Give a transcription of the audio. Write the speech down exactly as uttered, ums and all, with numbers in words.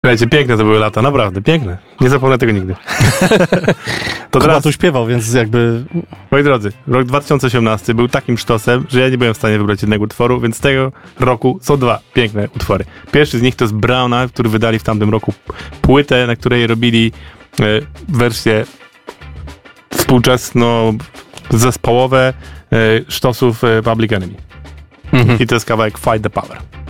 Słuchajcie, piękne to były lata, naprawdę, piękne. Nie zapomnę tego nigdy. To teraz tu śpiewał, więc jakby... Moi drodzy, rok dwa tysiące osiemnasty był takim sztosem, że ja nie byłem w stanie wybrać jednego utworu, więc z tego roku są dwa piękne utwory. Pierwszy z nich to jest Brown Eyed, który wydali w tamtym roku płytę, na której robili e, wersję współczesno zespołowe e, sztosów e, Public Enemy. Mhm. I to jest kawałek Fight the Power.